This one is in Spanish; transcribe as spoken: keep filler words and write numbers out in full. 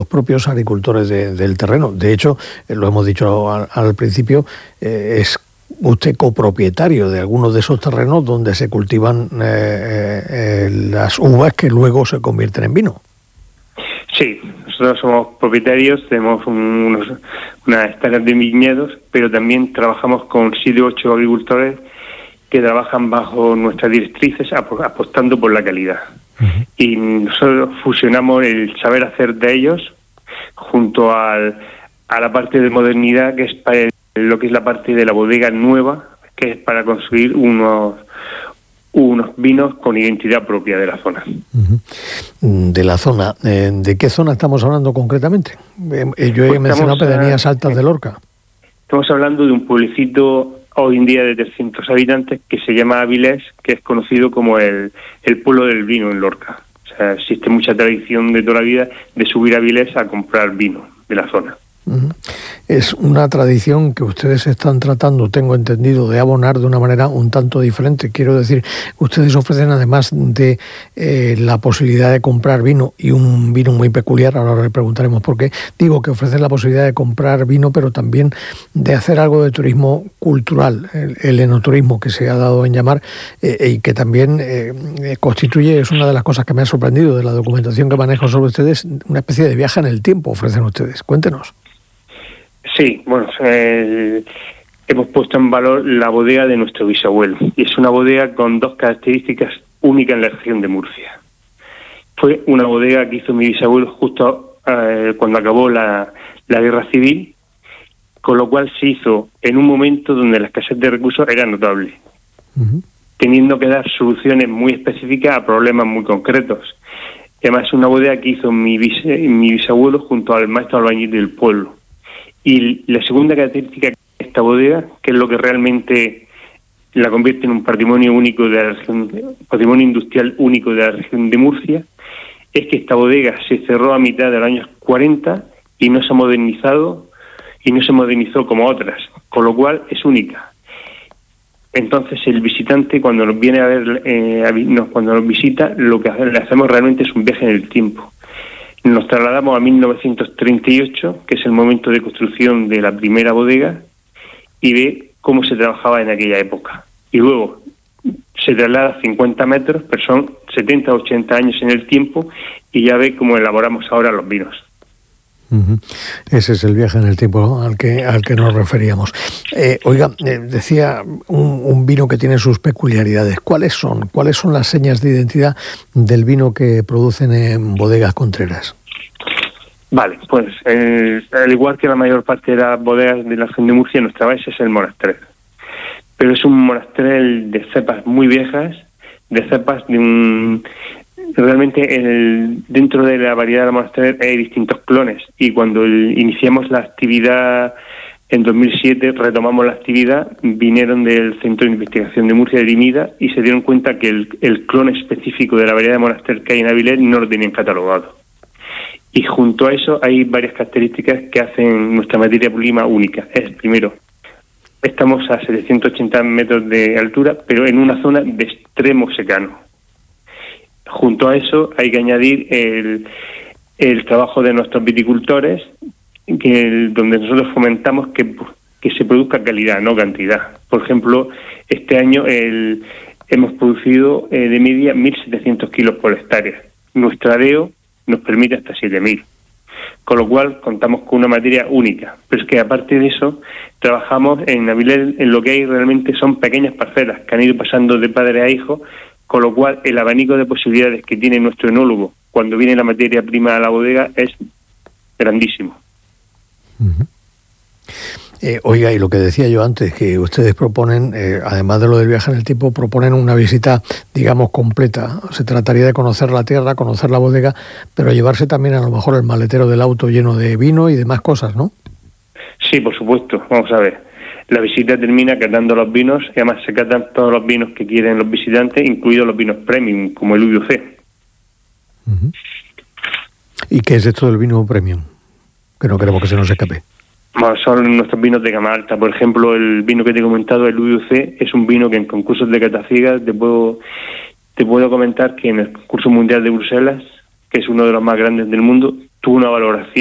los propios agricultores de, del terreno. De hecho, eh, lo hemos dicho al, al principio, eh, es usted copropietario de algunos de esos terrenos donde se cultivan eh, eh, las uvas que luego se convierten en vino. Sí, nosotros somos propietarios, tenemos un, unos, unas hectáreas de viñedos, pero también trabajamos con siete u ocho agricultores que trabajan bajo nuestras directrices apostando por la calidad. Uh-huh. Y nosotros fusionamos el saber hacer de ellos junto al, a la parte de modernidad, que es para el, lo que es la parte de la bodega nueva, que es para construir unos unos vinos con identidad propia de la zona. Uh-huh. De la zona. ¿De qué zona estamos hablando concretamente? Yo he pues mencionado Pedanías Altas de Lorca. Estamos hablando de un pueblecito hoy en día de trescientos habitantes que se llama Avilés, que es conocido como el, el pueblo del vino en Lorca. O sea, existe mucha tradición de toda la vida de subir a Avilés a comprar vino de la zona. Uh-huh. Es una tradición que ustedes están tratando, tengo entendido, de abonar de una manera un tanto diferente. Quiero decir, ustedes ofrecen, además de eh, la posibilidad de comprar vino, y un vino muy peculiar, ahora le preguntaremos por qué, digo que ofrecen la posibilidad de comprar vino, pero también de hacer algo de turismo cultural, el, el enoturismo que se ha dado en llamar, eh, y que también eh, constituye, es una de las cosas que me ha sorprendido de la documentación que manejo sobre ustedes, una especie de viaje en el tiempo ofrecen ustedes. Cuéntenos. Sí, bueno, eh, hemos puesto en valor la bodega de nuestro bisabuelo, y es una bodega con dos características únicas en la región de Murcia. Fue una bodega que hizo mi bisabuelo justo eh, cuando acabó la, la guerra civil, con lo cual se hizo en un momento donde la escasez de recursos era notable, uh-huh. teniendo que dar soluciones muy específicas a problemas muy concretos. Además, es una bodega que hizo mi, bis, mi bisabuelo junto al maestro albañil del pueblo. Y la segunda característica de esta bodega, que es lo que realmente la convierte en un patrimonio único de la región, patrimonio industrial único de la región de Murcia, es que esta bodega se cerró a mitad de los años cuarenta y no se ha modernizado y no se modernizó como otras, con lo cual es única. Entonces el visitante, cuando nos viene a ver, eh, a, no, cuando nos visita, lo que le hacemos realmente es un viaje en el tiempo. Nos trasladamos a mil novecientos treinta y ocho, que es el momento de construcción de la primera bodega, y ve cómo se trabajaba en aquella época. Y luego se traslada cincuenta metros, pero son setenta o ochenta años en el tiempo, y ya ve cómo elaboramos ahora los vinos. Uh-huh. Ese es el viaje en el tiempo al que al que nos referíamos. Eh, oiga, eh, decía un, un vino que tiene sus peculiaridades. ¿Cuáles son? ¿Cuáles son las señas de identidad del vino que producen en Bodegas Contreras? Vale, pues eh, al igual que la mayor parte de las bodegas de la región de Murcia, nuestra base es el monastrell. Pero es un monastrell de cepas muy viejas, de cepas de un... Realmente el, dentro de la variedad de monastrell hay distintos clones, y cuando el, iniciamos la actividad en dos mil siete, retomamos la actividad, vinieron del Centro de Investigación de Murcia de Limida y se dieron cuenta que el, el clon específico de la variedad de monastrell que hay en Avilés no lo tenían catalogado. Y junto a eso hay varias características que hacen nuestra materia prima única. Es, primero, estamos a setecientos ochenta metros de altura, pero en una zona de extremo secano. Junto a eso hay que añadir el, el trabajo de nuestros viticultores, que el, donde nosotros fomentamos que, que se produzca calidad, no cantidad. Por ejemplo, este año el, hemos producido eh, de media mil setecientos kilos por hectárea. Nuestro areo nos permite hasta siete mil. Con lo cual contamos con una materia única. Pero es que aparte de eso, trabajamos en Avilés, en lo que hay realmente son pequeñas parcelas que han ido pasando de padre a hijo, con lo cual el abanico de posibilidades que tiene nuestro enólogo cuando viene la materia prima a la bodega es grandísimo. Uh-huh. Eh, oiga, y lo que decía yo antes, que ustedes proponen, eh, además de lo del viaje en el tiempo, proponen una visita, digamos, completa. Se trataría de conocer la tierra, conocer la bodega, pero llevarse también a lo mejor el maletero del auto lleno de vino y demás cosas, ¿no? Sí, por supuesto. Vamos a ver. La visita termina catando los vinos, y además se catan todos los vinos que quieren los visitantes, incluidos los vinos premium, como el U V C. Uh-huh. ¿Y qué es esto del vino premium? Que no queremos que se nos escape. Bueno, son nuestros vinos de gama alta. Por ejemplo, el vino que te he comentado, el U V C, es un vino que en concursos de cata ciega te puedo, te puedo comentar que en el concurso mundial de Bruselas, que es uno de los más grandes del mundo, tuvo una valoración